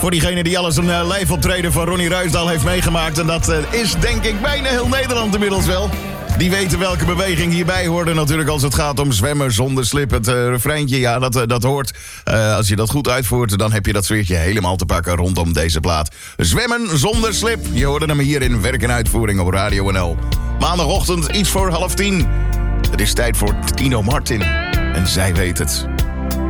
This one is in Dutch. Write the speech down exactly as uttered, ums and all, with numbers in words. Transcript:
Voor diegene die alles een uh, live optreden van Ronnie Ruisdael heeft meegemaakt. En dat uh, is denk ik bijna heel Nederland inmiddels wel. Die weten welke beweging hierbij hoorde natuurlijk als het gaat om zwemmen zonder slip. Het uh, refreintje, ja, dat, uh, dat hoort. Uh, als je dat goed uitvoert, dan heb je dat sfeertje helemaal te pakken rondom deze plaat. Zwemmen zonder slip. Je hoorde hem hier in werk en uitvoering op Radio N L. Maandagochtend, iets voor half tien. Het is tijd voor Tino Martin. En zij weet het.